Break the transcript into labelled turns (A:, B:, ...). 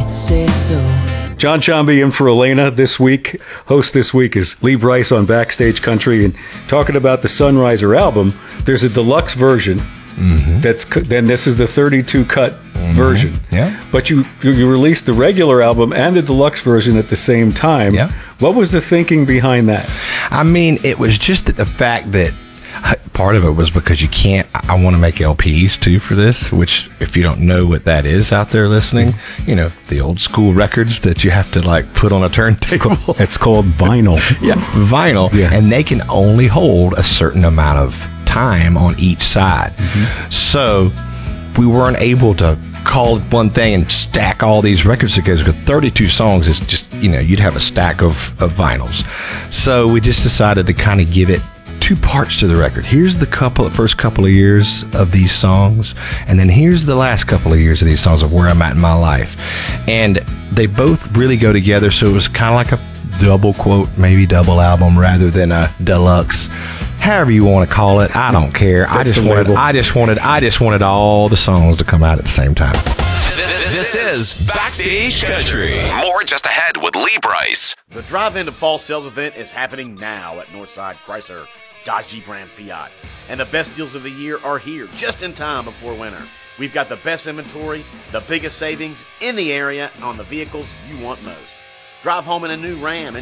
A: say so.
B: John Chomby in for Elena this week. Host this week is Lee Brice on Backstage Country, and talking about the Sunriser album. There's a deluxe version. Then this is the 32 cut version.
C: Yeah.
B: But you released the regular album and the deluxe version at the same time.
C: Yeah.
B: What was the thinking behind that?
C: I mean, it was just the fact that part of it was because I want to make LPs too for this, which if you don't know what that is out there listening, the old school records that you have to like put on a turntable.
B: It's called vinyl.
C: Yeah, vinyl.
B: Yeah.
C: And they can only hold a certain amount of time on each side. So we weren't able to call one thing and stack all these records together, because 32 songs is just, you'd have a stack of vinyls. So we just decided to kind of give it two parts to the record. Here's the first couple of years of these songs, and then here's the last couple of years of these songs of where I'm at in my life. And they both really go together, so it was kind of like a double quote, maybe double album rather than a deluxe. However you want to call it, I don't care. I just wanted all the songs to come out at the same time.
D: This is Backstage Country. More just ahead with Lee Brice.
E: The drive-in to fall sales event is happening now at Northside Chrysler, Dodge Jeep Ram Fiat. And the best deals of the year are here just in time before winter. We've got the best inventory, the biggest savings in the area on the vehicles you want most. Drive home in a new Ram and